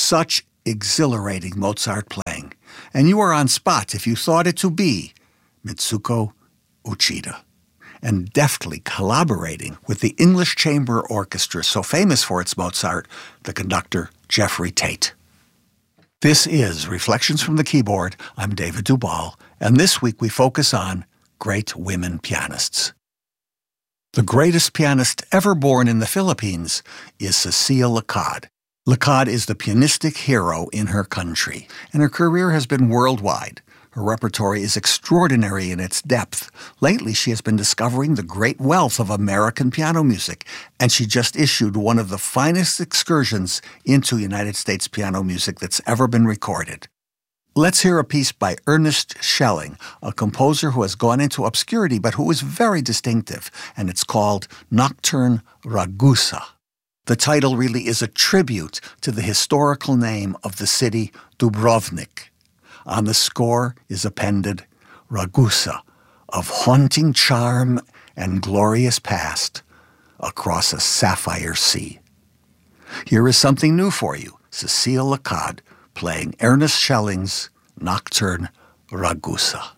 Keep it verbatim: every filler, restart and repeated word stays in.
Such exhilarating Mozart playing, and you are on spot if you thought it to be Mitsuko Uchida, and deftly collaborating with the English Chamber Orchestra, so famous for its Mozart, the conductor Jeffrey Tate. This is Reflections from the Keyboard. I'm David Dubal, and this week we focus on great women pianists. The greatest pianist ever born in the Philippines is Cecile Lacaud. Lacaud is the pianistic hero in her country, and her career has been worldwide. Her repertoire is extraordinary in its depth. Lately, she has been discovering the great wealth of American piano music, and she just issued one of the finest excursions into United States piano music that's ever been recorded. Let's hear a piece by Ernest Schelling, a composer who has gone into obscurity but who is very distinctive, and it's called Nocturne Ragusa. The title really is a tribute to the historical name of the city Dubrovnik. On the score is appended Ragusa, of haunting charm and glorious past, across a sapphire sea. Here is something new for you, Cecile Lacaud playing Ernest Schelling's Nocturne Ragusa.